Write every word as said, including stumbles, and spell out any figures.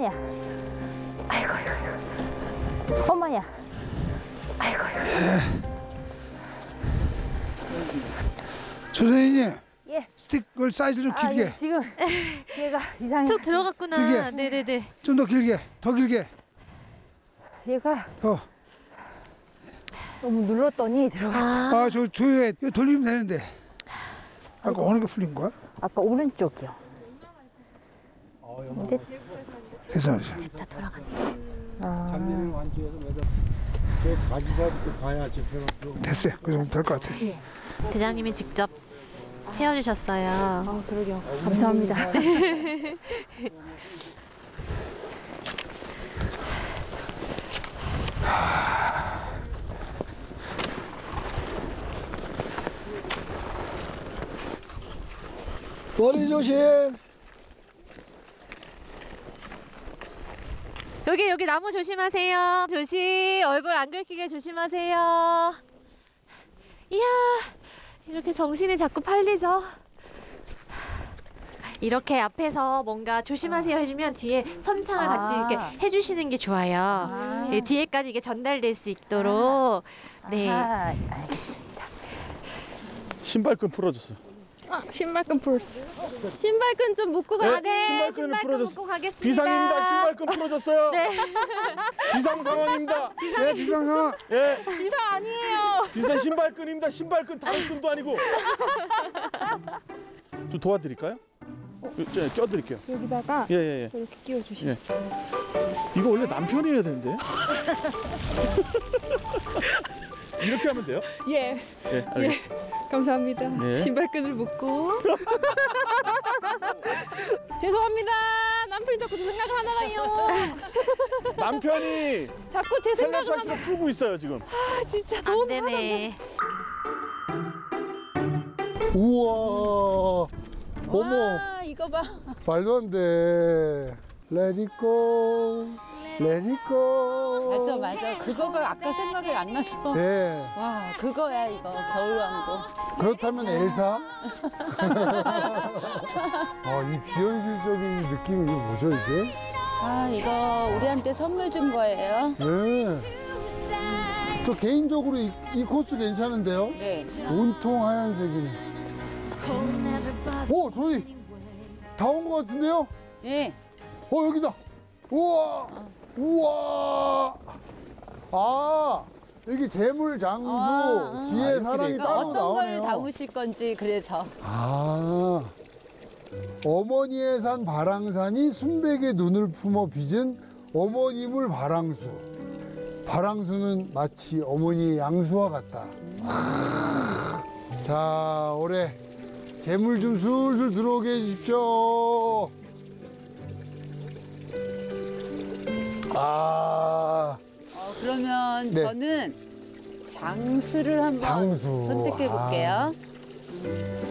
어머야. 아이고, 아이고, 아이고. 어머야. 아이고, 아이고. 조선인님, 예. 스틱을 사이즈 좀 아, 길게. 예, 지금 얘가 이상해. 쑥 들어갔구나. 길게. 네네네. 좀 더 길게, 더 길게. 얘가 더. 너무 눌렀더니 들어가. 아, 아, 저 조여에 이거 돌리면 되는데. 아까 어느 게 풀린 거야? 아까 오른쪽이요. 근데 됐어. 다 돌아갔네. 장례를 완주해서 매달 그 가지사부터 봐야지 배가 됐어요. 그 정도 될 것 같아. 대장님이 직접 채워주셨어요. 아, 그러게요. 감사합니다. 머리 조심. 여기 여기 나무 조심하세요. 조심. 얼굴 안 긁히게 조심하세요. 이야, 이렇게 정신이 자꾸 팔리죠. 이렇게 앞에서 뭔가 조심하세요 해주면 뒤에 선창을 같이 아. 이렇게 해주시는 게 좋아요. 아. 예, 뒤에까지 이게 전달될 수 있도록. 네. 아, 알겠습니다. 신발끈 풀어줬어. 아, 신발끈 풀었어. 신발끈 좀 묶고 네, 가. 아, 네. 신발끈을 신발끈 풀어줬어. 묶고 가겠습니다. 비상입니다. 신발끈 풀어줬어요. 네. 비상 상황입니다. 네, 비상 상황. 예, 이상 아니에요. 비상 신발끈입니다. 신발끈 다른 끈도 아니고. 좀 도와드릴까요? 그, 저, 껴드릴게요. 여기다가 예, 예, 예. 이렇게 끼워주시면. 예. 이거 원래 남편이 해야 되는데. 이렇게 하면 돼요? 예, 예, 알겠습니다. 감사합니다. 네. 신발끈을 묶고. 죄송합니다. 남편이 자꾸 제 생각을 하나가요. 남편이 자꾸 제 생각을 하나. 텔레파시로 풀고 있어요 지금. 아, 진짜 안 너무 되네. 우와. 어머, 와, 이거 봐. 말도 안 돼. Let it go. Let it go. 맞아 맞아 그거가 아까 생각이 안 나서 네. 와 그거야 이거 겨울왕국. 그렇다면 엘사? 아, 이 비현실적인 느낌이 이게 뭐죠, 이게? 아 이거 우리한테 선물 준 거예요. 네. 저 개인적으로 이, 이 코스 괜찮은데요? 네. 온통 하얀색이네. 오, 저희 다 온 것 같은데요? 예. 어, 여기다. 우와. 우와. 아, 여기 재물 장수, 아, 지혜, 아, 사랑이 이렇게 따로 어떤 걸 나오네요. 담으실 건지 그래서. 아, 어머니의 산 바랑산이 순백의 눈을 품어 빚은 어머니물 바랑수. 바랑수는 마치 어머니의 양수와 같다. 아, 자, 올해 재물 좀 술술 들어오게 해주십시오. 아, 어, 그러면 네. 저는 장수를 한번 장수. 선택해 볼게요. 아.